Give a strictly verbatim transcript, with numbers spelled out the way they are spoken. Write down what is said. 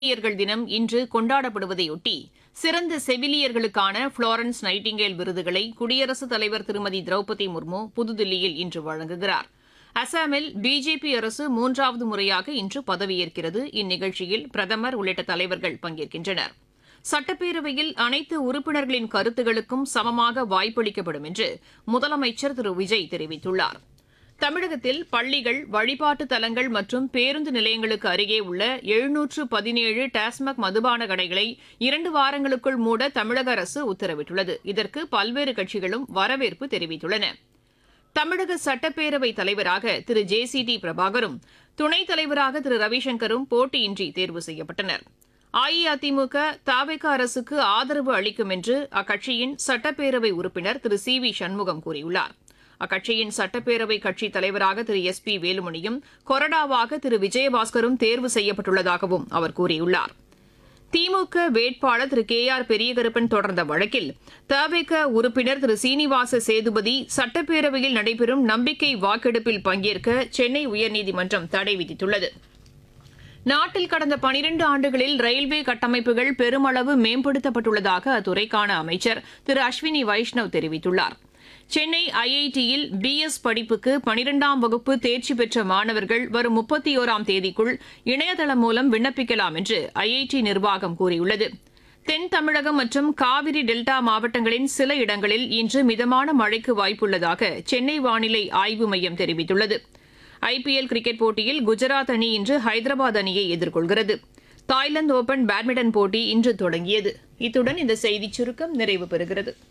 செவிலியர்கள் தினம் இன்று கொண்டாடப்படுவதையொட்டி சிறந்த செவிலியர்களுக்கான புளோரன்ஸ் நைட்டிங்கேல் விருதுகளை குடியரசுத் தலைவர் திருமதி திரௌபதி முர்மு புதுதில்லியில் இன்று வழங்குகிறார். அசாமில் பிஜேபி அரசு மூன்றாவது முறையாக இன்று பதவியேற்கிறது. இந்நிகழ்ச்சியில் பிரதமர் உள்ளிட்ட தலைவர்கள் பங்கேற்கின்றனர். சட்டப்பேரவையில் அனைத்து உறுப்பினர்களின் கருத்துகளுக்கும் சமமாக வாய்ப்பளிக்கப்படும் என்று முதலமைச்சர் திரு விஜய் தெரிவித்துள்ளார். தமிழகத்தில் பள்ளிகள், வழிபாட்டு தலங்கள் மற்றும் பேருந்து நிலையங்களுக்கு அருகே உள்ள எழுநூற்று பதினேழு டாஸ்மாக் மதுபான கடைகளை இரண்டு வாரங்களுக்குள் மூட தமிழக அரசு உத்தரவிட்டுள்ளது. இதற்கு பல்வேறு கட்சிகளும் வரவேற்பு தெரிவித்துள்ளன. தமிழக சட்டப்பேரவைத் தலைவராக திரு ஜே சி டி பிரபாகரும், துணைத் தலைவராக திரு ரவிசங்கரும் போட்டியின்றி தேர்வு செய்யப்பட்டனர். அஇஅதிமுக தவேக அரசுக்கு ஆதரவு அளிக்கும் என்று அக்கட்சியின் சட்டப்பேரவை உறுப்பினர் திரு சி வி சண்முகம் கூறியுள்ளார். அக்கட்சியின் சட்டப்பேரவை கட்சித் தலைவராக திரு எஸ் பி வேலுமணியும், கொறடாவாக திரு விஜயபாஸ்கரும் தேர்வு செய்யப்பட்டுள்ளதாகவும் அவர் கூறியுள்ளார். திமுக வேட்பாளர் திரு கே ஆர் பெரியகருப்பன் தொடர்ந்த வழக்கில் தவேக உறுப்பினர் திரு சீனிவாச சேதுபதி சட்டப்பேரவையில் நடைபெறும் நம்பிக்கை வாக்கெடுப்பில் பங்கேற்க சென்னை உயர்நீதிமன்றம் தடை விதித்துள்ளது. நாட்டில் கடந்த பனிரண்டு ஆண்டுகளில் ரயில்வே கட்டமைப்புகள் பெருமளவு மேம்படுத்தப்பட்டுள்ளதாக அத்துறைக்கான அமைச்சர் திரு அஸ்வினி வைஷ்ணவ் தெரிவித்துள்ளார். சென்னை ஐ ஐ டியில் பி எஸ் படிப்புக்கு பனிரெண்டாம் வகுப்பு தேர்ச்சி பெற்ற மாணவர்கள் வரும் முப்பத்தி ஒராம் தேதிக்குள் இணையதளம் மூலம் விண்ணப்பிக்கலாம் என்று ஐ ஐ டி நிர்வாகம் கூறியுள்ளது. தென் தமிழகம் மற்றும் காவிரி டெல்டா மாவட்டங்களின் சில இடங்களில் இன்று மிதமான மழைக்கு வாய்ப்புள்ளதாக சென்னை வானிலை ஆய்வு மையம் தெரிவித்துள்ளது. ஐ பி எல் கிரிக்கெட் போட்டியில் குஜராத் அணி இன்று ஹைதராபாத் அணியை எதிர்கொள்கிறது. தாய்லாந்து ஓபன் பேட்மிண்டன் போட்டி இன்று தொடங்கியது. இத்துடன் இந்த செய்திச் சுருக்கம் நிறைவு பெறுகிறது.